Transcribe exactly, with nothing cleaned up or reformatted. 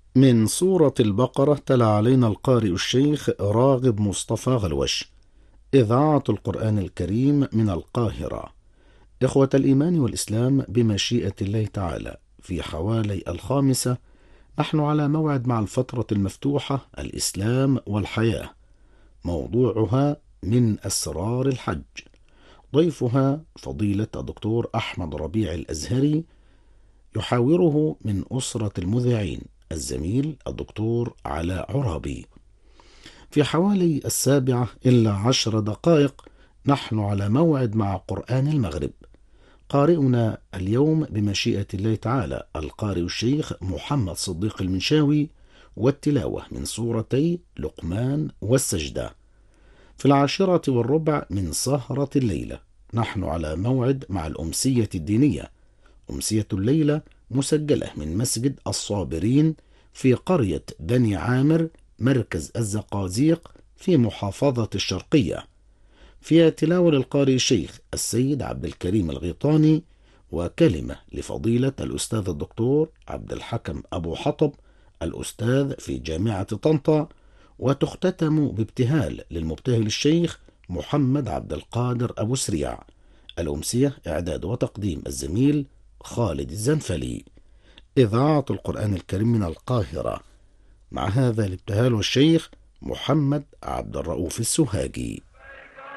من سورة البقرة تلا علينا القارئ الشيخ راغب مصطفى غلوش. إذاعة القرآن الكريم من القاهرة. إخوة الإيمان والإسلام، بمشيئة الله تعالى في حوالي الخامسة نحن على موعد مع الفترة المفتوحة الإسلام والحياة، موضوعها من أسرار الحج. ضيفها فضيلة الدكتور أحمد ربيع الأزهري، يحاوره من أسرة المذيعين الزميل الدكتور علاء عرابي. في حوالي السابعة إلا عشر دقائق نحن على موعد مع قرآن المغرب. قارئنا اليوم بمشيئة الله تعالى القارئ الشيخ محمد صديق المنشاوي، والتلاوة من سورتي لقمان والسجدة. في العاشرة والربع من سهرة الليلة نحن على موعد مع الأمسية الدينية. أمسية الليلة مسجلة من مسجد الصابرين في قرية بني عامر، مركز الزقازيق في محافظة الشرقية، فيها تلاوة للقارئ الشيخ السيد عبد الكريم الغيطاني، وكلمة لفضيلة الأستاذ الدكتور عبد الحكم أبو حطب الأستاذ في جامعة طنطا، وتختتم بابتهال للمبتهل الشيخ محمد عبد القادر أبو سريع. الأمسية إعداد وتقديم الزميل خالد الزنفلي. إذاعة القرآن الكريم من القاهرة. مع هذا الابتهال والشيخ محمد عبد الرؤوف السوهاجي.